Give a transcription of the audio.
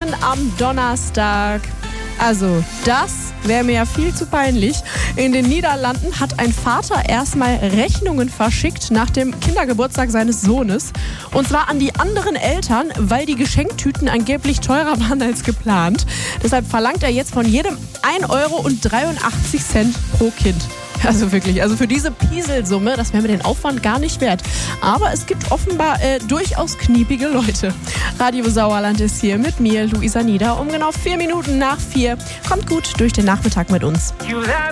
Eltern am Donnerstag. Also, das wäre mir ja viel zu peinlich. In den Niederlanden hat ein Vater erstmal Rechnungen verschickt nach dem Kindergeburtstag seines Sohnes. Und zwar an die anderen Eltern, weil die Geschenktüten angeblich teurer waren als geplant. Deshalb verlangt er jetzt von jedem 1,83 € pro Kind. Also wirklich, also für diese Pieselsumme, das wäre mir den Aufwand gar nicht wert. Aber es gibt offenbar durchaus kniepige Leute. Radio Sauerland ist hier mit mir, Luisa Nieder, um genau 4 Minuten nach 4. Kommt gut durch den Nachmittag mit uns.